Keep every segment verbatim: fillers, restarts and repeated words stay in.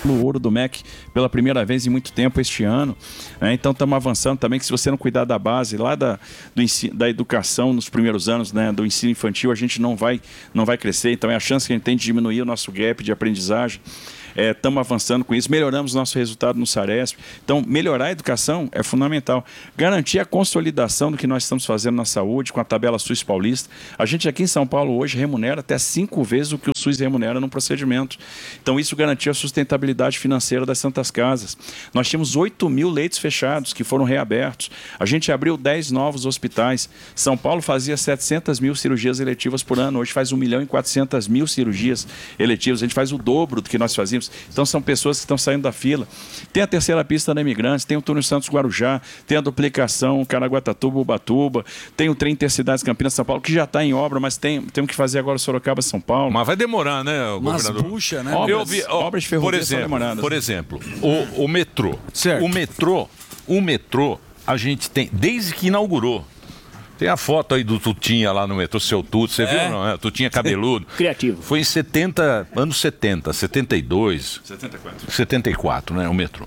o ouro do M E C pela primeira vez em muito tempo este ano, né? Então estamos avançando também, que se você não cuidar da base, lá da, do ensino, da educação nos primeiros anos, né, do ensino infantil, a gente não vai, não vai crescer. Então é a chance que a gente tem de diminuir o nosso gap de aprendizagem. Estamos é, avançando com isso, melhoramos nosso resultado no Saresp. Então, melhorar a educação é fundamental. Garantir a consolidação do que nós estamos fazendo na saúde, com a tabela SUS paulista. A gente aqui em São Paulo hoje remunera até cinco vezes o que o SUS remunera num procedimento. Então, isso garantiu a sustentabilidade financeira das Santas Casas. Nós tínhamos oito mil leitos fechados, que foram reabertos. A gente abriu dez novos hospitais. São Paulo fazia setecentas mil cirurgias eletivas por ano. Hoje faz um milhão e quatrocentas mil cirurgias eletivas. A gente faz o dobro do que nós fazíamos. Então são pessoas que estão saindo da fila. Tem a terceira pista da Imigrantes, tem o túnel Santos Guarujá, tem a duplicação Caraguatatuba, Ubatuba, tem o trem Intercidades Campinas-São Paulo, que já está em obra, mas tem, temos que fazer agora Sorocaba-São Paulo. Mas vai demorar, né, o Mas governador? puxa, né? Obras, Eu vi, ó, obras de ferrovia por exemplo, são demoradas. por exemplo, o, o metrô. Certo. O metrô, o metrô, a gente tem, desde que inaugurou. Tem a foto aí do Tutinha lá no metrô, seu Tuto, você É? viu não? É? Tutinha cabeludo. Criativo. Foi em setenta, anos setenta, setenta e dois, setenta e quatro. setenta e quatro, né, o metrô.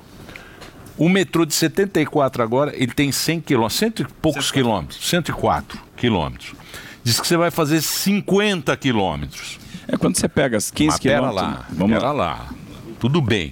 O metrô de setenta e quatro agora, ele tem cem quilômetros, cento e poucos quilômetros, cento e quatro quilômetros. Diz que você vai fazer cinquenta quilômetros. É quando você pega as quinze Mas pera quilômetros. lá, Vamos pera lá. lá. Tudo bem.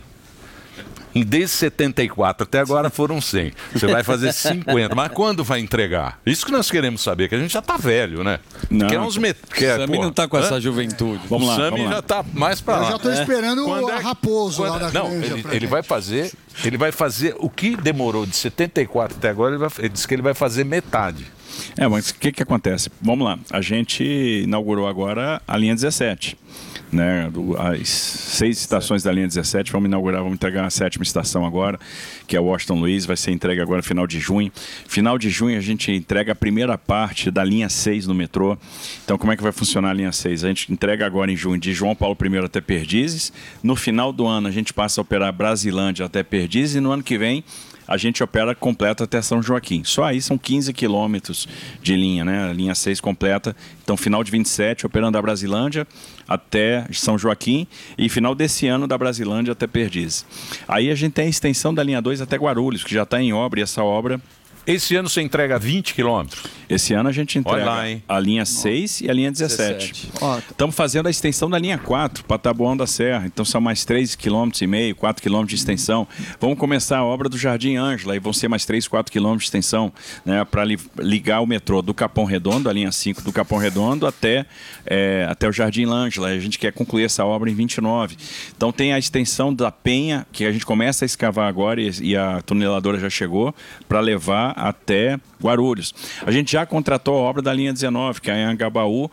E desde setenta e quatro até agora foram cem. Você vai fazer cinquenta. Mas quando vai entregar? Isso que nós queremos saber, que a gente já tá velho, né? Não. Quer uns met... O Quer, Sami pô, não tá com hã? essa juventude. Vamos lá, o Sami vamos lá. já tá mais pra Eu lá. já estou esperando Quando o é- Raposo quando lá é- da Não, granja. ele, pra- ele vai fazer, ele vai fazer o que demorou de setenta e quatro até agora, ele, vai, ele disse que ele vai fazer metade. É, mas o que, que acontece? Vamos lá, a gente inaugurou agora a linha dezessete. Né, do, as seis estações da linha dezessete, vamos inaugurar, vamos entregar a sétima estação agora, que é o Washington Luiz, vai ser entregue agora no final de junho. Final de junho a gente entrega a primeira parte da linha seis no metrô. Então como é que vai funcionar a linha seis? A gente entrega agora em junho de João Paulo I até Perdizes. No final do ano a gente passa a operar Brasilândia até Perdizes e no ano que vem a gente opera completa até São Joaquim. Só aí são quinze quilômetros de linha, né? A linha seis completa. Então, final de vinte e sete, operando da Brasilândia até São Joaquim e final desse ano da Brasilândia até Perdizes. Aí a gente tem a extensão da linha dois até Guarulhos, que já está em obra, e essa obra... Esse ano você entrega vinte quilômetros. Esse ano a gente entrega Olha lá, hein? a linha seis e a linha dezessete. Estamos fazendo a extensão da linha quatro para Taboão da Serra. Então são mais três vírgula cinco quilômetros, quatro quilômetros de extensão. Vamos começar a obra do Jardim Ângela e vão ser mais três, quatro quilômetros de extensão, né, para li ligar o metrô do Capão Redondo, a linha cinco do Capão Redondo, até, é, até o Jardim Ângela. A gente quer concluir essa obra em vinte e nove. Então tem a extensão da Penha, que a gente começa a escavar agora e, e a tuneladora já chegou, para levar até Guarulhos. A gente já contratou a obra da linha dezenove, que é em Angabaú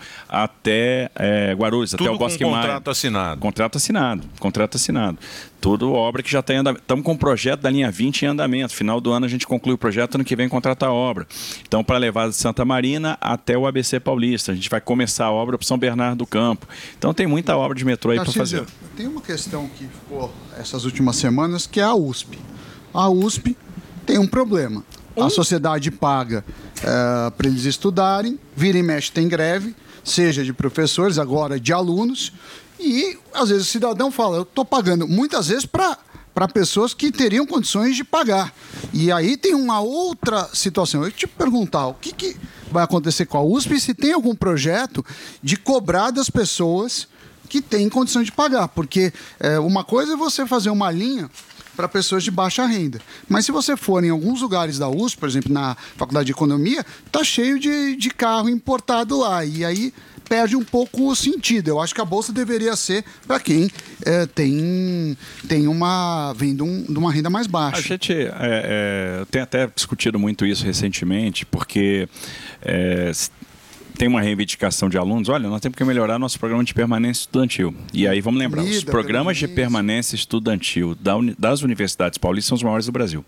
até é, Guarulhos, Tudo até o Bosque com Maia. contrato assinado. Contrato assinado, contrato assinado. Tudo obra que já está em andamento. Estamos com o projeto da linha vinte em andamento. Final do ano a gente conclui o projeto, ano que vem contrata a obra. Então, para levar de Santa Marina até o A B C Paulista. A gente vai começar a obra para São Bernardo do Campo. Então, tem muita obra de metrô aí para fazer. Tem uma questão que ficou essas últimas semanas, que é a U S P. A U S P tem um problema. A sociedade paga uh, para eles estudarem, vira e mexe tem greve, seja de professores, agora de alunos, e às vezes o cidadão fala, eu estou pagando, muitas vezes para para pessoas que teriam condições de pagar. E aí tem uma outra situação. Eu te perguntar, o que, que vai acontecer com a U S P, se tem algum projeto de cobrar das pessoas que têm condição de pagar, porque é, uma coisa é você fazer uma linha para pessoas de baixa renda. Mas se você for em alguns lugares da U S P, por exemplo, na Faculdade de Economia, tá cheio de, de carro importado lá. E aí perde um pouco o sentido. Eu acho que a Bolsa deveria ser para quem é, tem, tem uma, vem de, um, de uma renda mais baixa. A gente é, é, tem até discutido muito isso recentemente, porque... É, tem uma reivindicação de alunos, olha, nós temos que melhorar nosso programa de permanência estudantil. E aí, vamos lembrar, os programas de permanência estudantil das universidades paulistas são os maiores do Brasil.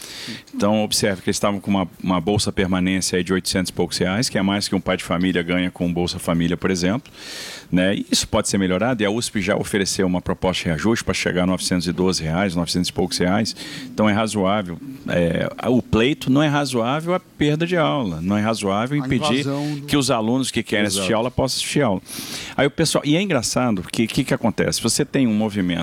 Então, observe que eles estavam com uma, uma bolsa permanência aí de oitocentos e poucos reais, que é mais que um pai de família ganha com Bolsa Família, por exemplo. Né? E isso pode ser melhorado, e a U S P já ofereceu uma proposta de reajuste para chegar a novecentos e doze reais, novecentos e poucos reais. Então, é razoável. É, o pleito não é razoável a perda de aula, não é razoável impedir do... que os alunos que querem Exato. assistir aula possam assistir aula. Aí o pessoal... E é engraçado, porque o que, que acontece? Você tem um movimento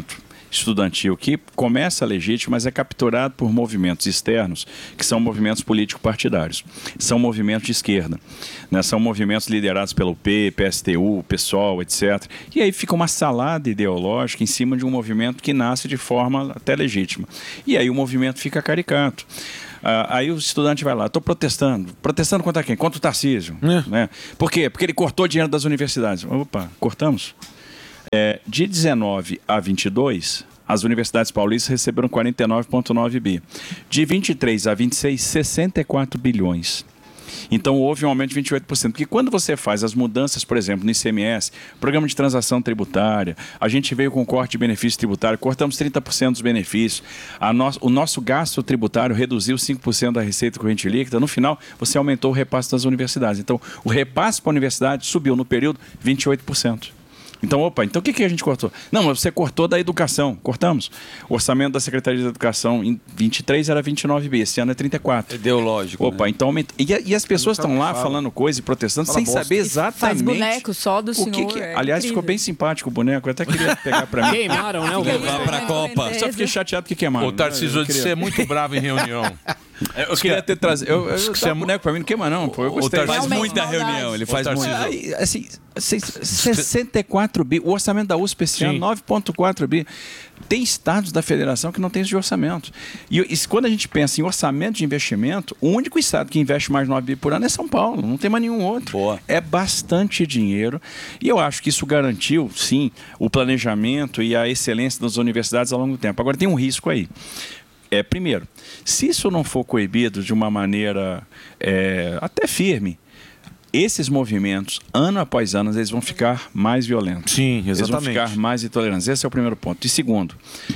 estudantil que começa legítimo, mas é capturado por movimentos externos, que são movimentos político-partidários. São movimentos de esquerda, né? São movimentos liderados pelo P, P S T U, PSOL, etcétera. E aí fica uma salada ideológica em cima de um movimento que nasce de forma até legítima. E aí o movimento fica caricato. Ah, aí o estudante vai lá, estou protestando. Protestando contra quem? Contra o Tarcísio. É. Né? Por quê? Porque ele cortou dinheiro das universidades. Opa, cortamos? É, de dezenove a vinte e dois, as universidades paulistas receberam quarenta e nove vírgula nove bi. De vinte e três a vinte e seis, sessenta e quatro bilhões. Então houve um aumento de vinte e oito por cento. Porque quando você faz as mudanças, por exemplo, no I C M S, programa de transação tributária, a gente veio com corte de benefício tributário, cortamos trinta por cento dos benefícios, a no, o nosso gasto tributário reduziu cinco por cento da receita corrente líquida, no final você aumentou o repasse das universidades. Então o repasse para a universidade subiu no período vinte e oito por cento. Então, opa, então o que, que a gente cortou? Não, mas você cortou da educação. Cortamos. O orçamento da Secretaria de Educação em vinte e três era vinte e nove bi, esse ano é trinta e quatro. Ideológico. Opa, né? então aumenta. E, e as pessoas estão lá fala. falando coisa e protestando Fala sem bosta. saber exatamente. Faz boneco só do senhor. O que que... É Aliás, incrível. ficou bem simpático o boneco. Eu até queria pegar pra mim. Queimaram, né? O Levar pra Copa. Só fiquei chateado que queimaram. O Tarcísio disse que você é muito bravo em reunião. Eu queria ter trazido. Eu, eu, eu Você é boneco pra mim, não queima, não. Pô, eu O gostei. Tarcísio Faz Realmente, muita maldade. reunião, ele faz Ô, muito. Tarcísio. Aí, assim, sessenta e quatro bi. O orçamento da U S P esse ano, nove vírgula quatro bi. Tem estados da federação que não tem isso de orçamento. E, e quando a gente pensa em orçamento de investimento, o único estado que investe mais nove bi por ano é São Paulo. Não tem mais nenhum outro. Boa. É bastante dinheiro. E eu acho que isso garantiu, sim, o planejamento e a excelência das universidades ao longo do tempo. Agora, tem um risco aí. É, primeiro, se isso não for coibido de uma maneira é, até firme, esses movimentos, ano após ano, eles vão ficar mais violentos. Sim, Eles vão exatamente. ficar mais intolerantes. Esse é o primeiro ponto. E segundo,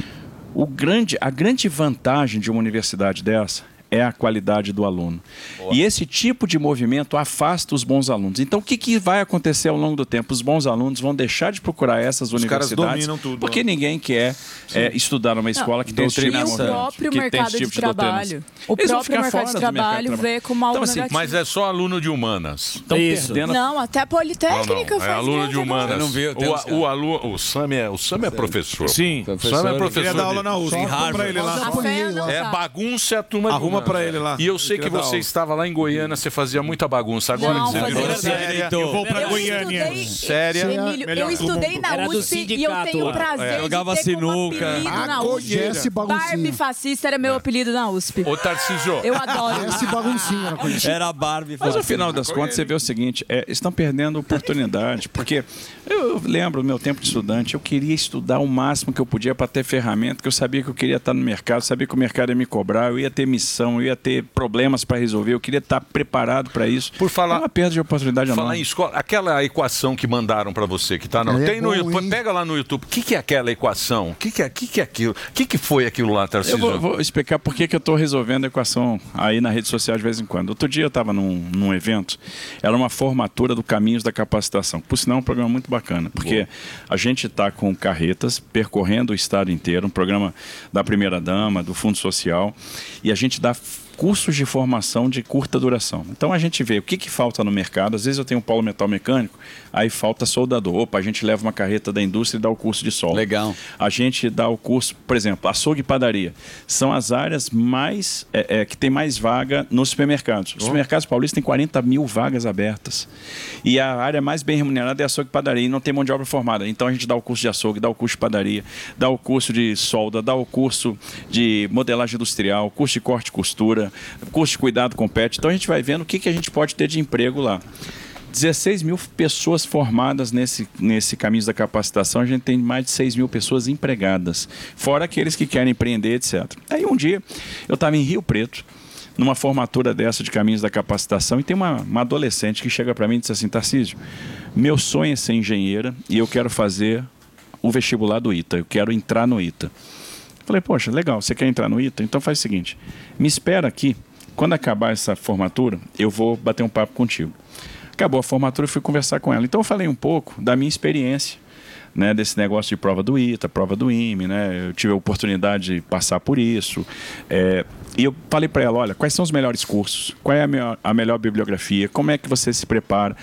o grande, a grande vantagem de uma universidade dessa é a qualidade do aluno. Boa. E esse tipo de movimento afasta os bons alunos. Então, o que, que vai acontecer ao longo do tempo? Os bons alunos vão deixar de procurar essas Os caras universidades dominam tudo, porque né? ninguém quer é, estudar numa escola que tem esse tipo de E o movimento, próprio que tem mercado esse tipo de trabalho. doutrinação. O Eles vão próprio ficar mercado fora de do mercado trabalho de trabalho. vê como algo Então, assim, negativo. Mas é só aluno de humanas. Estão Isso. perdendo. Não, até a Politécnica Não, não, faz é aluno greve de humanas. agora. Eu não vi, eu tenho o, uns o, aluno, o Sam é, o Sam é professor. Sim. O Sam é professor. Queria dar aula de- na U S P. Em Arruma Harvard. pra ele lá. A fé não É sabe. bagunça, é a turma de Arruma humanas. pra ele lá. E eu sei que Queria dar você aula. estava lá em Goiânia, você fazia muita bagunça. Agora Não, que você fazia virou não. séria. Eu vou pra Eu Goiânia. estudei- Séria. Emílio, Melhor eu do estudei mundo. na Era do U S P e eu sindicato tenho o lá. prazer É. de Jogava ter como sinuca. apelido na U S P. Jesse Baguncinha. Barbie fascista era meu apelido na U S P. Ô, Tarcísio, Eu adoro. Esse baguncinha na coisa. Era a Barbie. Mas no final das contas, você vê o seguinte, é, estão perdendo oportunidade, porque eu lembro do meu tempo de estudante, eu queria estudar o máximo que eu podia para ter ferramenta, que eu sabia que eu queria estar no mercado, sabia que o mercado ia me cobrar, eu ia ter missão, eu ia ter problemas para resolver, eu queria estar preparado para isso. Por falar- É uma perda de oportunidade falar enorme. em escola, aquela equação que mandaram pra você, que tá no, É tem no bom, YouTube, hein? pega lá no YouTube. O que, que é aquela equação? O que, que, é, que, que é aquilo? O que, que foi aquilo lá, Tarcísio? Eu vou, vou explicar por que que eu estou resolvendo a equação aí na rede social de vez em quando. Outro dia eu estava num, num evento, era uma formatura do Caminhos da Capacitação. Por sinal, é um programa muito bacana, porque a gente está com carretas percorrendo o estado inteiro, um programa da primeira-dama, do Fundo Social, e a gente dá cursos de formação de curta duração. Então a gente vê o que, que falta no mercado. Às vezes eu tenho um polo metal mecânico, aí falta soldador. Opa, a gente leva uma carreta da indústria e dá o curso de solda. Legal. A gente dá o curso, por exemplo, açougue e padaria. São as áreas mais é, é, que tem mais vaga nos supermercados. Os supermercados paulistas têm quarenta mil vagas abertas. E a área mais bem remunerada é açougue e padaria. E não tem mão de obra formada. Então a gente dá o curso de açougue, dá o curso de padaria, dá o curso de solda, dá o curso de modelagem industrial, curso de corte e costura, curso de cuidado com pet. Então a gente vai vendo o que, que a gente pode ter de emprego lá. dezesseis mil pessoas formadas nesse, nesse caminho da capacitação, a gente tem mais de seis mil pessoas empregadas, fora aqueles que querem empreender, etcétera. Aí um dia eu estava em Rio Preto, numa formatura dessa de caminhos da capacitação, e tem uma, uma adolescente que chega para mim e diz assim: Tarcísio, meu sonho é ser engenheira e eu quero fazer o vestibular do ITA, eu quero entrar no ITA. Falei, poxa, legal, você quer entrar no ITA? Então faz o seguinte, me espera aqui, quando acabar essa formatura, eu vou bater um papo contigo. Acabou a formatura, eu fui conversar com ela. Então eu falei um pouco da minha experiência, né, desse negócio de prova do ITA, prova do I M E, né, eu tive a oportunidade de passar por isso. É, e eu falei para ela, olha, quais são os melhores cursos? Qual é a, melhor, a melhor bibliografia? Como é que você se prepara?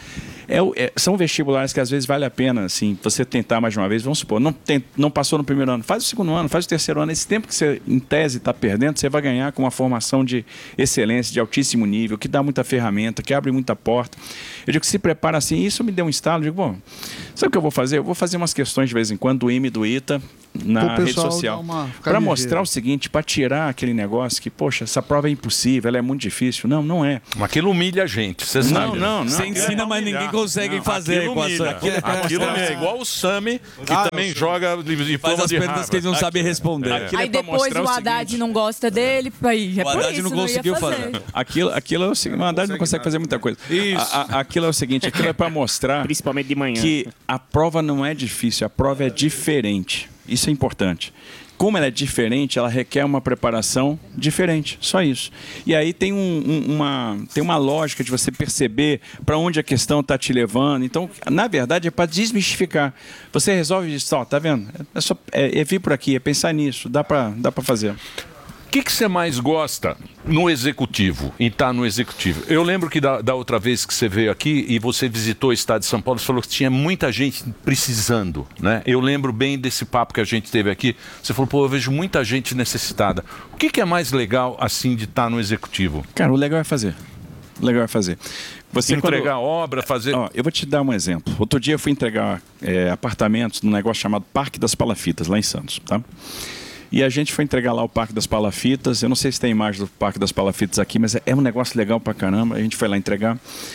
É, o- é, são vestibulares que às vezes vale a pena, assim, você tentar mais de uma vez. Vamos supor, não, tem, não passou no primeiro ano, faz o segundo ano, faz o terceiro ano. Esse tempo que você, em tese, está perdendo, você vai ganhar com uma formação de excelência, de altíssimo nível, que dá muita ferramenta, que abre muita porta. Eu digo que se prepara assim, isso me deu um estalo. Eu digo, bom, sabe o que eu vou fazer? Eu vou fazer umas questões de vez em quando do I M E e do I T A na Pro rede pessoal social. dar uma- ficar Para ligeiro. mostrar o seguinte, para tirar aquele negócio que, poxa, essa prova é impossível, ela é muito difícil. Não, não é. Mas aquilo humilha a gente, você sabe. Não, né? não, não. Você ensina, mas ninguém consegue Não, fazer a aquilo equação. humilha. Aquilo é pra Aquilo mostrar. é igual o Sami, que Ah, também eu sei. joga diploma Faz as de perguntas que eles não sabem responder. Aquilo é Aí pra depois mostrar o o Haddad seguinte. não gosta dele, aí é O por Haddad isso, não não ia conseguiu fazer. fazer. Aquilo, aquilo é o seguinte, o Haddad não consegue fazer muita coisa. Isso. A- a- aquilo é o seguinte, aquilo é para mostrar Principalmente de manhã. que a prova não é difícil, a prova é diferente. Isso é importante. Como ela é diferente, ela requer uma preparação diferente, só isso. E aí tem, um, um- uma, tem uma lógica de você perceber para onde a questão está te levando. Então, na verdade, é para desmistificar. Você resolve isso, ó, tá vendo? É, só, é, é vir por aqui, é pensar nisso, dá para dá para fazer. O que, que você mais gosta no executivo, em estar no executivo? Eu lembro que da, da outra vez que você veio aqui e você visitou o estado de São Paulo, você falou que tinha muita gente precisando, né? Eu lembro bem desse papo que a gente teve aqui. Você falou, pô, eu vejo muita gente necessitada. O que, que é mais legal, assim, de estar no executivo? Cara, o legal é fazer. O legal é fazer. Você Entregar quando- obra, fazer... Ó, eu vou te dar um exemplo. Outro dia eu fui entregar é, apartamentos num negócio chamado Parque das Palafitas, lá em Santos, tá? E a gente foi entregar lá o Parque das Palafitas. Eu não sei se tem imagem do Parque das Palafitas aqui, mas é, é um negócio legal pra caramba. A gente foi lá entregar.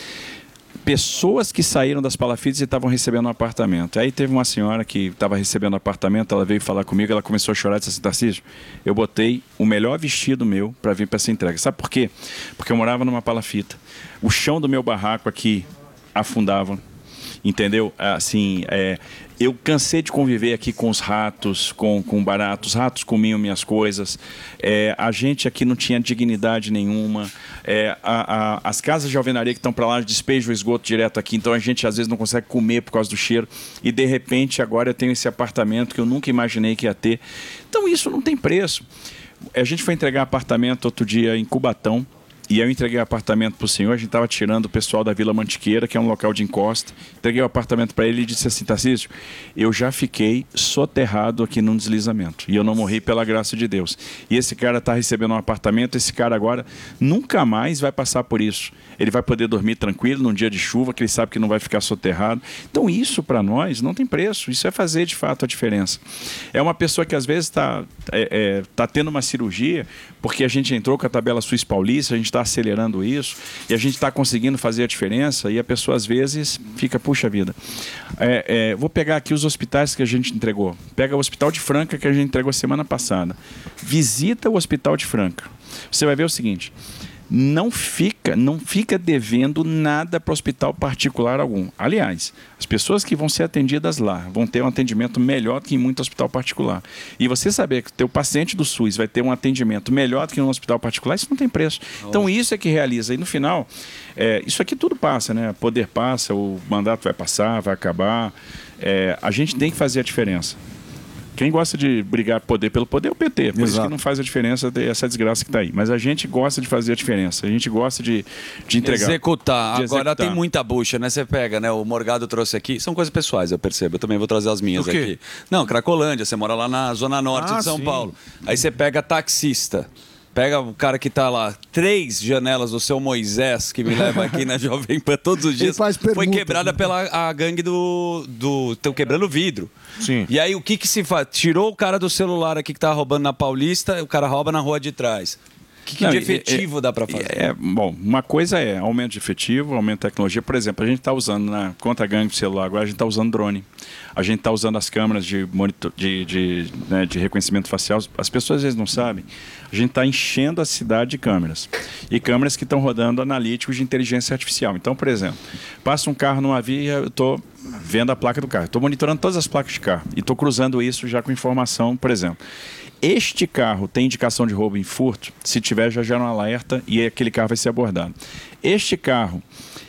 Pessoas que saíram das palafitas e estavam recebendo um apartamento. Aí teve uma senhora que estava recebendo um apartamento, ela veio falar comigo, ela começou a chorar e disse assim, Tarcísio, eu botei o melhor vestido meu para vir para essa entrega. Sabe por quê? Porque eu morava numa palafita. O chão do meu barraco aqui afundava, entendeu? Assim, é, eu cansei de conviver aqui com os ratos, com, com baratos. Os ratos comiam minhas coisas. É, a gente aqui não tinha dignidade nenhuma. É, a, a, as casas de alvenaria que estão para lá despejam o esgoto direto aqui. Então a gente às vezes não consegue comer por causa do cheiro. E de repente agora eu tenho esse apartamento que eu nunca imaginei que ia ter. Então isso não tem preço. A gente foi entregar apartamento outro dia em Cubatão. E eu entreguei o apartamento para o senhor, a gente estava tirando o pessoal da Vila Mantiqueira, que é um local de encosta. Entreguei o apartamento para ele e disse assim, Tarcísio, eu já fiquei soterrado aqui num deslizamento. E eu não morri pela graça de Deus. E esse cara está recebendo um apartamento, esse cara agora nunca mais vai passar por isso. Ele vai poder dormir tranquilo num dia de chuva, que ele sabe que não vai ficar soterrado. Então isso para nós não tem preço, isso é fazer de fato a diferença. É uma pessoa que às vezes está é, é, tá tendo uma cirurgia, porque a gente entrou com a tabela Suíça Paulista, a gente está acelerando isso e a gente está conseguindo fazer a diferença e a pessoa às vezes fica, puxa vida. É, é, vou pegar aqui os hospitais que a gente entregou. Pega o Hospital de Franca que a gente entregou semana passada. Visita o Hospital de Franca. Você vai ver o seguinte, não fica, não fica devendo nada para o hospital particular algum. Aliás, as pessoas que vão ser atendidas lá vão ter um atendimento melhor do que em muito hospital particular. E você saber que o teu paciente do SUS vai ter um atendimento melhor do que em um hospital particular, isso não tem preço. Então isso é que realiza. E no final, é, isso aqui tudo passa, né? Poder passa, o mandato vai passar, vai acabar. É, a gente tem que fazer a diferença. Quem gosta de brigar poder pelo poder é o P T. Por isso que não faz a diferença ter essa desgraça que está aí. Mas a gente gosta de fazer a diferença. A gente gosta de, de entregar. Executar. De Agora executar. tem muita bucha, né? Você pega, né? O Morgado trouxe aqui. São coisas pessoais, eu percebo. Eu também vou trazer as minhas O quê? aqui. Não, Cracolândia. Você mora lá na Zona Norte Ah, de São sim. Paulo. Aí você pega taxista. Pega o cara que tá lá, três janelas do seu Moisés, que me leva aqui na Jovem Pan todos os Ele dias, faz foi permuta, quebrada né? pela a gangue do... Estão quebrando vidro. Sim. E aí o que que se faz? Tirou o cara do celular aqui que tava roubando na Paulista, o cara rouba na rua de trás. O que, que Não, de e- efetivo é- dá para fazer? É, bom, uma coisa é aumento de efetivo, aumento de tecnologia. Por exemplo, a gente está usando na contra a gangue do celular, agora a gente está usando drone. A gente está usando as câmeras de, monitor, de, de, né, de reconhecimento facial. As pessoas às vezes não sabem. A gente está enchendo a cidade de câmeras. E câmeras que estão rodando analíticos de inteligência artificial. Então, por exemplo, passa um carro numa via, eu estou vendo a placa do carro. Estou monitorando todas as placas de carro. E estou cruzando isso já com informação, por exemplo. Este carro tem indicação de roubo em furto? Se tiver, já gera um alerta e aquele carro vai ser abordado. Este carro,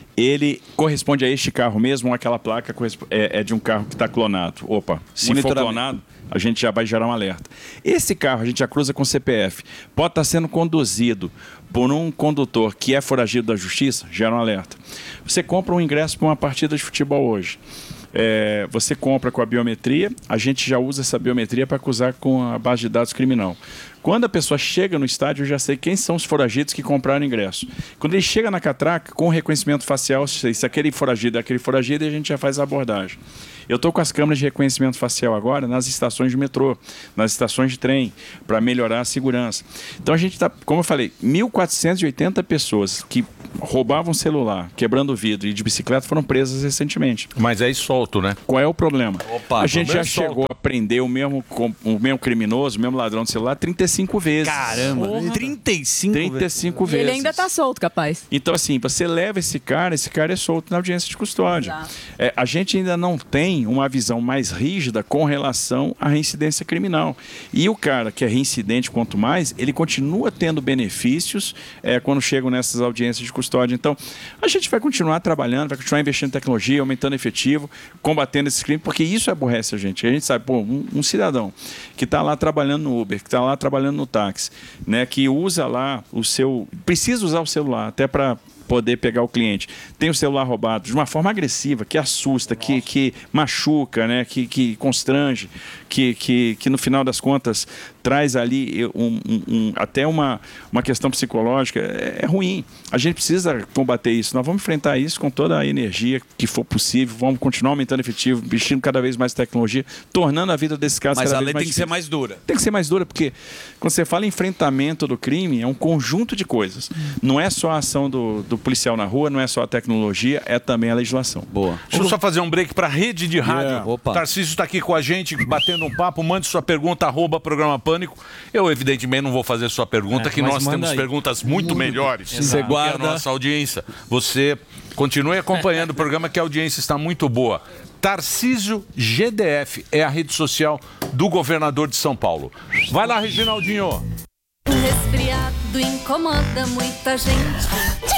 ele corresponde a este carro mesmo ou aquela placa corresp- é, é de um carro que está clonado? Opa, se for Monitoramento. clonado, A gente já vai gerar um alerta. Esse carro a gente já cruza com C P F. Pode estar sendo conduzido por um condutor que é foragido da justiça, gera um alerta. Você compra um ingresso para uma partida de futebol hoje. É, você compra com a biometria, a gente já usa essa biometria para cruzar com a base de dados criminal. Quando a pessoa chega no estádio, eu já sei quem são os foragidos que compraram ingresso. Quando ele chega na catraca, com o reconhecimento facial, eu sei se aquele foragido é aquele foragido e a gente já faz a abordagem. Eu estou com as câmeras de reconhecimento facial agora nas estações de metrô, nas estações de trem, para melhorar a segurança. Então a gente está, como eu falei, mil quatrocentas e oitenta pessoas que roubavam celular, quebrando vidro e de bicicleta foram presas recentemente. Mas aí solto, né? Qual é o problema? Opa, a gente já é chegou a prender o mesmo, o mesmo criminoso, o mesmo ladrão de celular trinta e cinco vezes. Caramba, trinta e cinco trinta e cinco E vezes. ele ainda tá solto, capaz. Então, assim, você leva esse cara, esse cara é solto na audiência de custódia. É, a gente ainda não tem uma visão mais rígida com relação à reincidência criminal. E o cara que é reincidente, quanto mais, ele continua tendo benefícios é, quando chegam nessas audiências de custódia. Então, a gente vai continuar trabalhando, vai continuar investindo em tecnologia, aumentando efetivo, combatendo esses crimes, porque isso aborrece a gente. A gente sabe, pô, um, um cidadão que está lá trabalhando no Uber, que está lá trabalhando no táxi, né, que usa lá o seu... Precisa usar o celular até para poder pegar o cliente. Tem o celular roubado de uma forma agressiva, que assusta, que, que machuca, né? que, que constrange, que, que, que no final das contas traz ali um, um, um, até uma, uma questão psicológica. É, é ruim. A gente precisa combater isso. Nós vamos enfrentar isso com toda a energia que for possível. Vamos continuar aumentando efetivo, investindo cada vez mais tecnologia, tornando a vida desses caras Mas cada a vez lei mais tem que ser difícil. mais dura. Tem que ser mais dura, porque quando você fala em enfrentamento do crime, é um conjunto de coisas. Não é só a ação do, do policial na rua, não é só a tecnologia, é também a legislação. Boa. Deixa eu só fazer um break para a rede de rádio. Yeah. Opa. Tarcísio está aqui com a gente, batendo um papo. Mande sua pergunta, arroba programa Pânico. Eu, evidentemente, não vou fazer sua pergunta, É, que mas nós manda temos aí. perguntas muito, melhores Você do que guarda. a nossa audiência. Você continue acompanhando o programa, que a audiência está muito boa. Tarcísio G D F é a rede social do governador de São Paulo. Vai lá, Reginaldinho. Um resfriado incomoda muita gente.